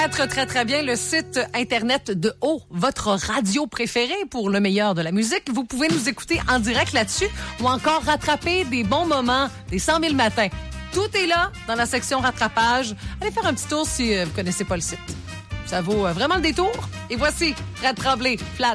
Très, très, très bien le site Internet de O, votre radio préférée pour le meilleur de la musique. Vous pouvez nous écouter en direct là-dessus ou encore rattraper des bons moments des 100 000 matins. Tout est là dans la section rattrapage. Allez faire un petit tour si vous connaissez pas le site. Ça vaut vraiment le détour. Et voici Fred Tremblay, Flat.